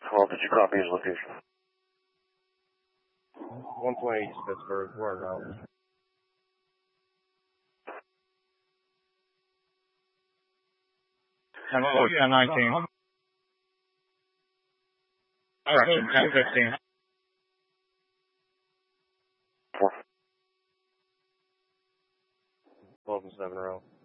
12, did you copy his location? 120 East Pittsburgh, we're en route. Hello, yeah, 19. Direction 1015. 4. 12 and 7 route.